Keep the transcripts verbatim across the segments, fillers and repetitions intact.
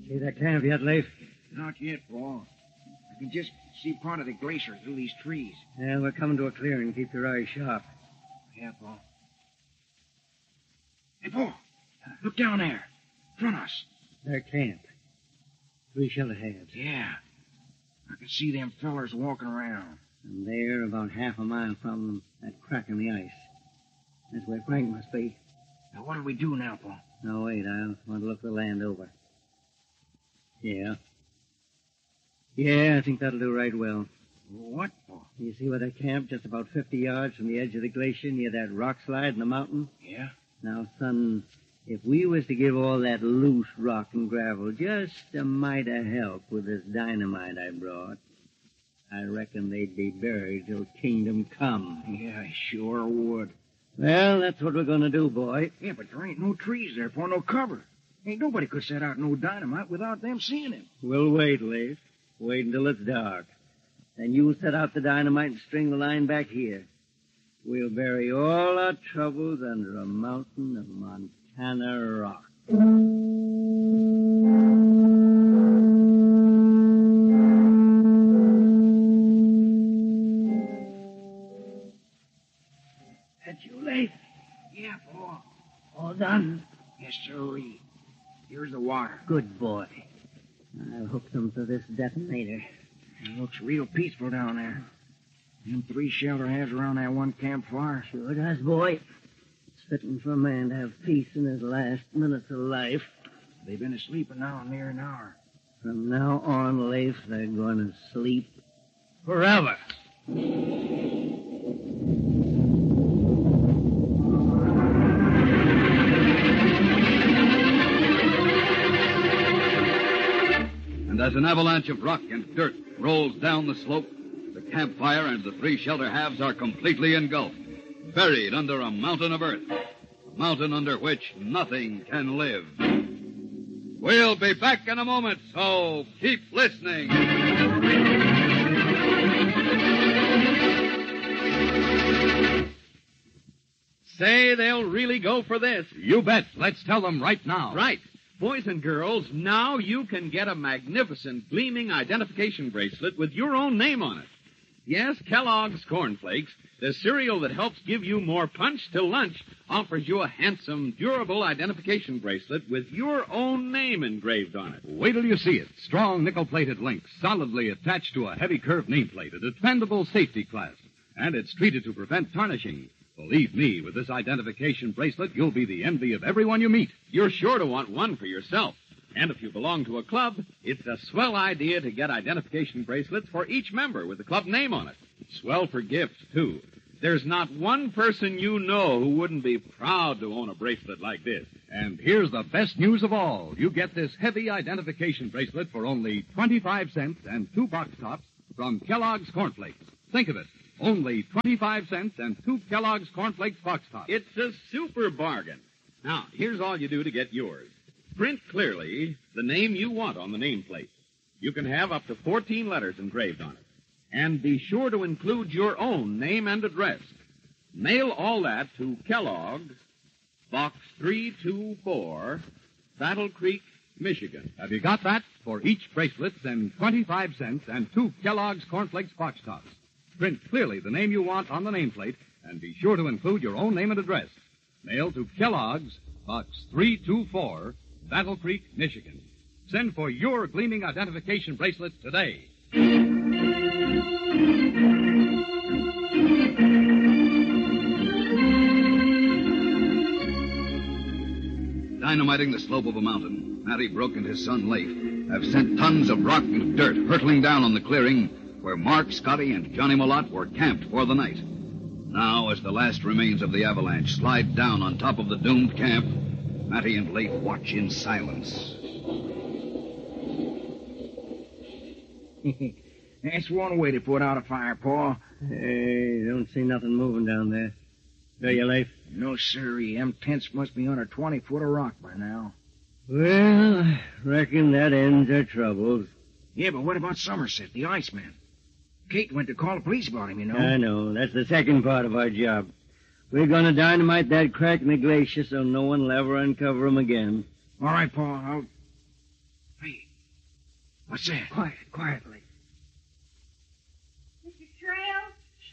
See that camp yet, Leif? Not yet, Paul. I can just see part of the glacier through these trees. Yeah, we're coming to a clearing. Keep your eyes sharp. Yeah, Paul. Hey, Paul. Look down there. In front of us. Their camp. Three shelter halves. Yeah. I can see them fellers walking around. And there, about half a mile from them, that crack in the ice. That's where Frank must be. Now, what do we do now, Paul? No, wait. I want to look the land over. Yeah. Yeah, I think that'll do right well. What, Paul? You see where they camped, just about fifty yards from the edge of the glacier near that rock slide in the mountain? Yeah? Now, son, if we was to give all that loose rock and gravel just a mite of help with this dynamite I brought, I reckon they'd be buried till kingdom come. Yeah, I sure would. Well, that's what we're going to do, boy. Yeah, but there ain't no trees there, Paul, no cover. Ain't nobody could set out no dynamite without them seeing him. We'll wait, Leif. Wait until it's dark. Then you set out the dynamite and string the line back here. We'll bury all our troubles under a mountain of Montana rock. That you, Leif? Yeah, Paul. All done? Yes, sirree. Here's the wire. Good boy. I'll hook them to this detonator. It looks real peaceful down there. Them three shelter halves around that one campfire. Sure does, boy. It's fitting for a man to have peace in his last minutes of life. They've been asleep now near an hour. From now on, Leif, they're going to sleep forever. And as an avalanche of rock and dirt rolls down the slope, the campfire and the three shelter halves are completely engulfed, buried under a mountain of earth, a mountain under which nothing can live. We'll be back in a moment, so keep listening. Say, they'll really go for this. You bet. Let's tell them right now. Right. Boys and girls, now you can get a magnificent gleaming identification bracelet with your own name on it. Yes, Kellogg's Corn Flakes, the cereal that helps give you more punch till lunch, offers you a handsome, durable identification bracelet with your own name engraved on it. Wait till you see it. Strong nickel-plated links, solidly attached to a heavy curved nameplate, a dependable safety clasp. And it's treated to prevent tarnishing. Believe me, with this identification bracelet, you'll be the envy of everyone you meet. You're sure to want one for yourself. And if you belong to a club, it's a swell idea to get identification bracelets for each member with the club name on it. Swell for gifts, too. There's not one person you know who wouldn't be proud to own a bracelet like this. And here's the best news of all. You get this heavy identification bracelet for only twenty-five cents and two box tops from Kellogg's Corn Flakes. Think of it. Only twenty-five cents and two Kellogg's Corn Flakes box tops. It's a super bargain. Now, here's all you do to get yours. Print clearly the name you want on the nameplate. You can have up to fourteen letters engraved on it. And be sure to include your own name and address. Mail all that to Kellogg's, Box three two four, Battle Creek, Michigan. Have you got that? For each bracelet, send twenty-five cents and two Kellogg's Corn Flakes box tops. Print clearly the name you want on the nameplate, and be sure to include your own name and address. Mail to Kellogg's, Box three two four, Battle Creek, Michigan. Send for your gleaming identification bracelet today. Dynamiting the slope of a mountain, Matty Brooke and his son Leif have sent tons of rock and dirt hurtling down on the clearing where Mark, Scotty, and Johnny Malott were camped for the night. Now, as the last remains of the avalanche slide down on top of the doomed camp, Matty and Leif watch in silence. That's one way to put out a fire, Paul. Hey, don't see nothing moving down there. Do you, Leif? No, sirree. Them tents must be under twenty foot of rock by now. Well, I reckon that ends our troubles. Yeah, but what about Somerset, the Iceman? Kate went to call the police about him, you know. I know. That's the second part of our job. We're going to dynamite that crack in the glacier so no one will ever uncover him again. All right, Paul. I'll... Hey, what's that? Quiet, quietly. Mister Trail?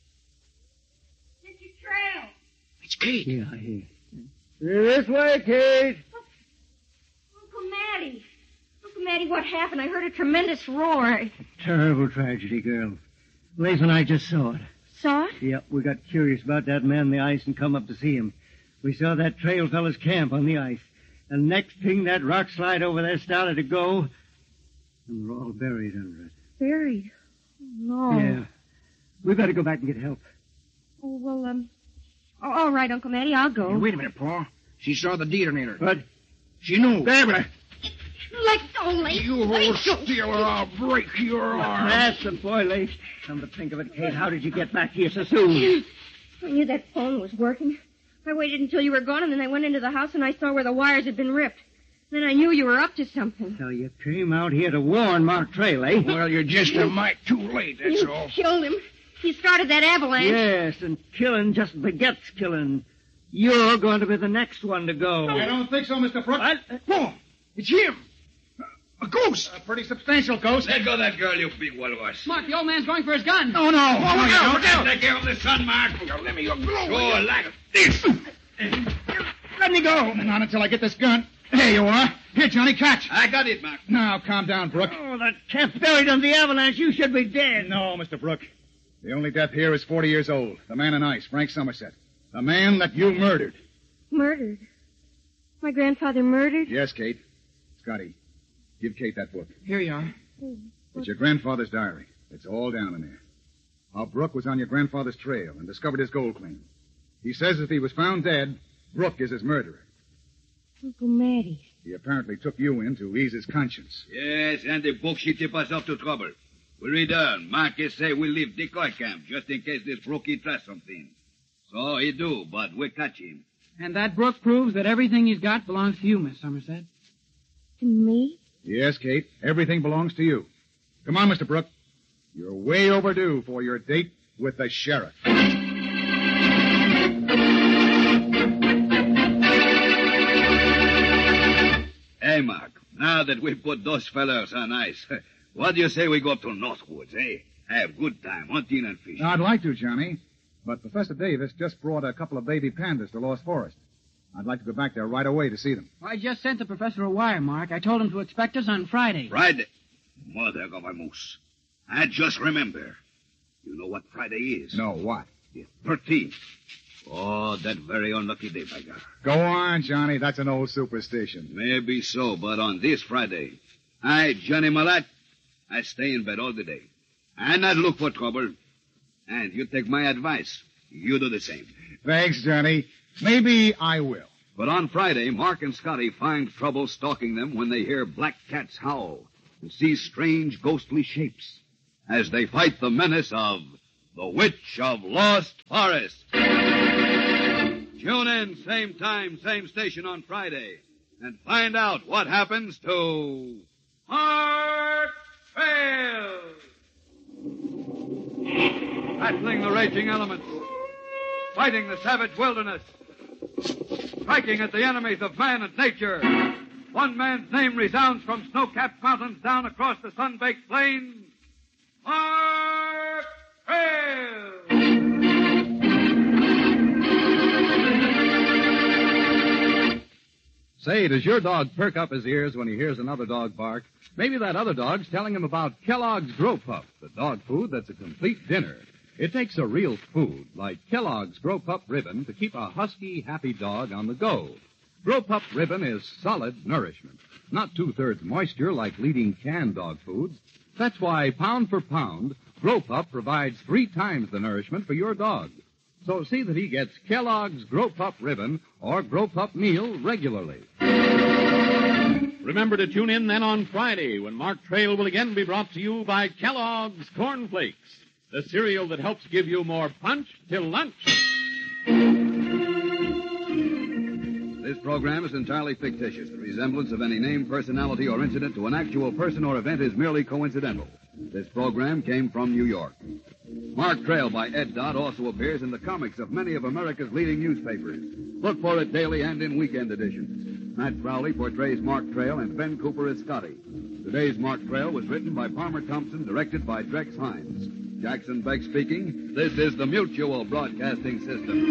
Mister Trail? It's Kate. Yeah, I hear. This way, Kate. Uncle Matty. Uncle Matty, what happened? I heard a tremendous roar. Terrible tragedy, girl. Lace and I just saw it. Saw it? Yep, we got curious about that man in the ice and come up to see him. We saw that trail fella's camp on the ice. And next thing, that rock slide over there started to go, and we're all buried under it. Buried? Oh, no. Yeah. We better go back and get help. Oh, well, um... Oh, all right, Uncle Matty, I'll go. Hey, wait a minute, Paul. She saw the detonator. What? She knew. Barbara. Let go, Lace. You Let old go. stealer, I'll break your arm. That's the boy, Lace. Come to think of it, Kate, how did you get back here so soon? I knew that phone was working. I waited until you were gone, and then I went into the house and I saw where the wires had been ripped. Then I knew you were up to something. So you came out here to warn Mark Trail, eh? Well, you're just a mite too late, that's You all. killed him. He started that avalanche. Yes, and killing just begets killing. You're going to be the next one to go. I don't think so, Mister Brooks. What? Paul, it's him. A ghost. A pretty substantial ghost. Let go of that girl, you big walrus. Mark, the old man's going for his gun. Oh, no. Oh, look out, look out. Take care of the sun, Mark. Let me go. Sure, like this. Let me go. Hang on until I get this gun. There you are. Here, Johnny, catch. I got it, Mark. Now, calm down, Brooke. Oh, that cat's buried under the avalanche. You should be dead. No, Mister Brooke. The only death here is forty years old. The man in ice, Frank Somerset. The man that you murdered. Murdered. My grandfather murdered? Yes, Kate. Scotty, give Kate that book. Here you are. It's your grandfather's diary. It's all down in there. How Brooke was on your grandfather's trail and discovered his gold claim. He says if he was found dead, Brooke is his murderer. Uncle Matty. He apparently took you in to ease his conscience. Yes, and the book she tip us up to trouble. We return. Marcus say we leave decoy camp just in case this Brooke he tries something. So he do, but we catch him. And that Brooke proves that everything he's got belongs to you, Miss Somerset. To me? Yes, Kate. Everything belongs to you. Come on, Mister Brooke. You're way overdue for your date with the sheriff. Hey, Mark, now that we put those fellers on ice, what do you say we go to Northwoods, eh? Have good time hunting and fishing. I'd like to, Johnny. But Professor Davis just brought a couple of baby pandas to Lost Forest. I'd like to go back there right away to see them. I just sent the professor a wire, Mark. I told him to expect us on Friday. Friday? Mother of a moose. I just remember. You know what Friday is? No, what? The thirteenth. Oh, that very unlucky day, by God. Go on, Johnny. That's an old superstition. Maybe so, but on this Friday, I, Johnny Malat, I stay in bed all the day. I not look for trouble. And you take my advice. You do the same. Thanks, Johnny. Maybe I will. But on Friday, Mark and Scotty find trouble stalking them when they hear black cats howl and see strange ghostly shapes as they fight the menace of the Witch of Lost Forest. Tune in, same time, same station on Friday, and find out what happens to Mark Trail. Battling the raging elements, fighting the savage wilderness, striking at the enemies of man and nature. One man's name resounds from snow-capped mountains down across the sun-baked plains. Mark Trail! Say, does your dog perk up his ears when he hears another dog bark? Maybe that other dog's telling him about Kellogg's Grow Pup, the dog food that's a complete dinner. It takes a real food, like Kellogg's Grow Pup Ribbon, to keep a husky, happy dog on the go. Grow Pup Ribbon is solid nourishment, not two-thirds moisture like leading canned dog foods. That's why, pound for pound, Grow Pup provides three times the nourishment for your dog. So see that he gets Kellogg's Grow Pup Ribbon or Grow Pup Meal regularly. Remember to tune in then on Friday when Mark Trail will again be brought to you by Kellogg's Corn Flakes, the cereal that helps give you more punch till lunch. This program is entirely fictitious. The resemblance of any name, personality, or incident to an actual person or event is merely coincidental. This program came from New York. Mark Trail by Ed Dodd also appears in the comics of many of America's leading newspapers. Look for it daily and in weekend editions. Matt Crowley portrays Mark Trail, and Ben Cooper is Scotty. Today's Mark Trail was written by Palmer Thompson, directed by Drex Hines. Jackson Beck speaking. This is the Mutual Broadcasting System.